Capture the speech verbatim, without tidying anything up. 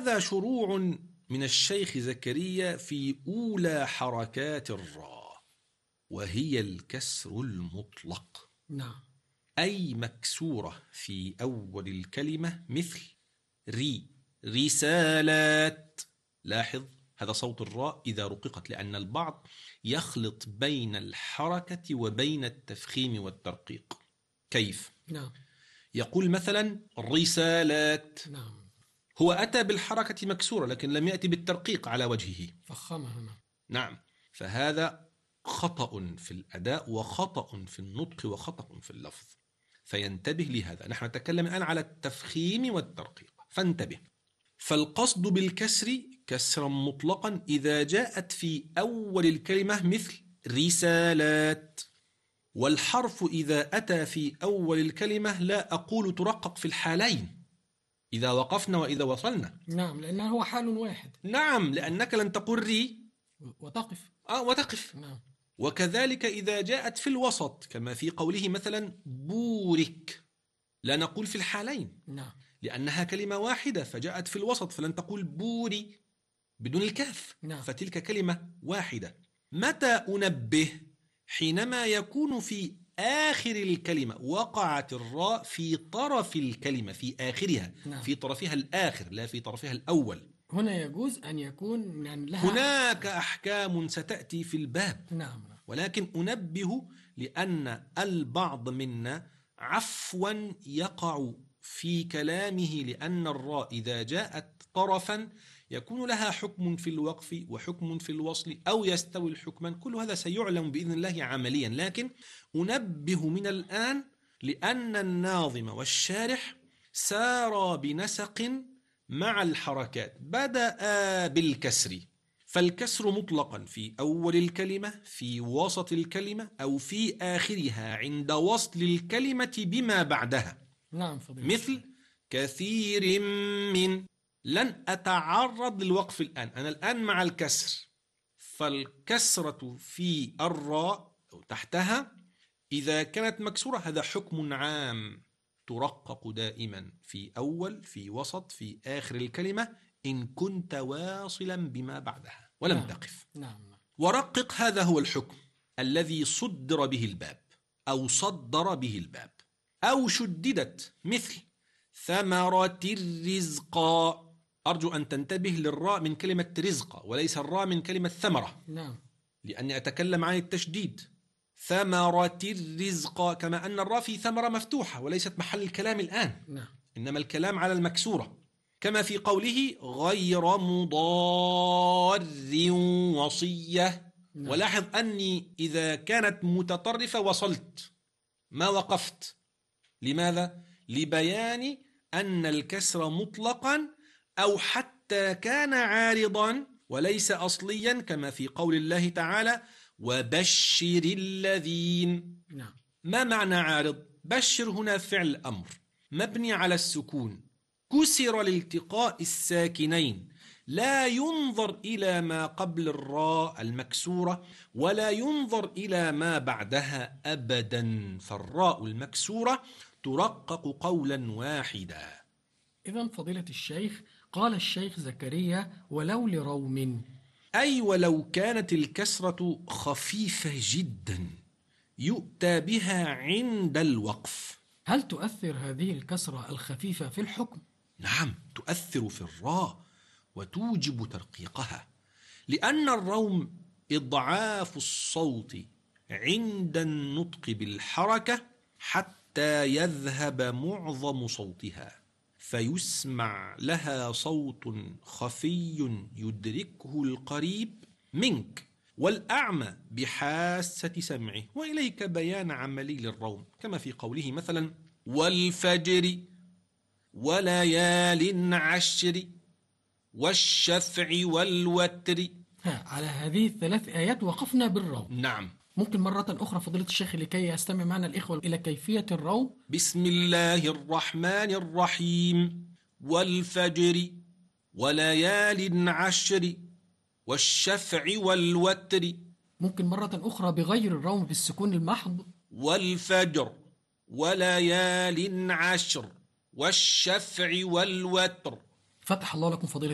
هذا شروع من الشيخ زكريا في أولى حركات الراء، وهي الكسر المطلق. نعم. أي مكسورة في أول الكلمة، مثل ري، رسالات. لاحظ هذا صوت الراء إذا رققت، لأن البعض يخلط بين الحركة وبين التفخيم والترقيق. كيف؟ نعم. يقول مثلا رسالات، نعم. هو أتى بالحركة مكسورة لكن لم يأتي بالترقيق على وجهه، فخمها. نعم. نعم، فهذا خطأ في الأداء وخطأ في النطق وخطأ في اللفظ، فينتبه لهذا. نحن نتكلم الآن على التفخيم والترقيق، فانتبه. فالقصد بالكسر كسرا مطلقا إذا جاءت في أول الكلمة مثل رسالات. والحرف إذا أتى في أول الكلمة لا أقول ترقق في الحالين، إذا وقفنا وإذا وصلنا. نعم، لأنه هو حال واحد. نعم، لأنك لن تقول ري وتقف. آه وتقف. نعم. وكذلك إذا جاءت في الوسط كما في قوله مثلا بورك، لا نقول في الحالين. نعم. لأنها كلمة واحدة فجاءت في الوسط، فلن تقول بوري بدون الكاف. نعم. فتلك كلمة واحدة. متى أنبه؟ حينما يكون في آخر الكلمة وقعت الراء في طرف الكلمة، في آخرها. نعم. في طرفها الآخر لا في طرفها الأول. هنا يجوز أن يكون يعني لها هناك أحكام ستأتي في الباب. نعم. ولكن أنبه لأن البعض منا عفوا يقع في كلامه، لأن الراء إذا جاءت طرفا يكون لها حكم في الوقف وحكم في الوصل أو يستوي الحكما. كل هذا سيعلم بإذن الله عمليا، لكن أنبه من الآن لأن الناظم والشارح سارا بنسق مع الحركات، بدأ بالكسر، فالكسر مطلقا في أول الكلمة، في وسط الكلمة، أو في آخرها عند وصل الكلمة بما بعدها. نعم فضيلة. مثل كثير من. لن أتعرض للوقف الآن، أنا الآن مع الكسر، فالكسرة في الراء أو تحتها إذا كانت مكسورة هذا حكم عام ترقق دائما في أول، في وسط، في آخر الكلمة إن كنت واصلا بما بعدها ولم نعم. تقف. نعم. ورقق، هذا هو الحكم الذي صدر به الباب أو صدر به الباب. أو شددت، مثل ثمرة الرزق. أرجو أن تنتبه للراء من كلمة رزق وليس الراء من كلمة ثمرة. نعم. لأني أتكلم عن التشديد. ثمرة الرزق، كما أن الراء في ثمرة مفتوحة وليست محل الكلام الآن. نعم. إنما الكلام على المكسورة، كما في قوله غير مضار وصية. نعم. ولاحظ أني إذا كانت متطرفة وصلت ما وقفت. لماذا؟ لبيان أن الكسر مطلقا أو حتى كان عارضا وليس أصليا، كما في قول الله تعالى وبشر الذين. نعم. ما معنى عارض؟ بشر هنا فعل أمر مبني على السكون، كسر لالتقاء الساكنين، لا ينظر إلى ما قبل الراء المكسورة ولا ينظر إلى ما بعدها أبدا، فالراء المكسورة ترقق قولا واحدا. إذن فضيلة الشيخ، قال الشيخ زكريا ولو لروم، أي ولو كانت الكسرة خفيفة جدا يؤتى بها عند الوقف. هل تؤثر هذه الكسرة الخفيفة في الحكم؟ نعم، تؤثر في الراء وتوجب ترقيقها، لأن الروم إضعاف الصوت عند النطق بالحركة حتى يذهب معظم صوتها، فيسمع لها صوت خفي يدركه القريب منك والأعمى بحاسة سمعه. وإليك بيان عملي للروم كما في قوله مثلا والفجر وليال عشر والشفع والوتر. ها، على هذه الثلاث آيات وقفنا بالروم. نعم. ممكن مرة أخرى فضيلة الشيخ لكي يستمع معنا الإخوة إلى كيفية الروم؟ بسم الله الرحمن الرحيم والفجر وليال عشر والشفع والوتر. ممكن مرة أخرى بغير الروم بالسكون المحض؟ والفجر وليال عشر والشفع والوتر. فتح الله لكم فضيلة